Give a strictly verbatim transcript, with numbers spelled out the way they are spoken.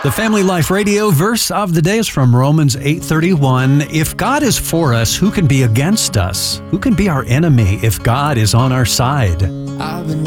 The Family Life Radio verse of the day is from Romans eight thirty-one. If God is for us, who can be against us? Who can be our enemy if God is on our side? I've been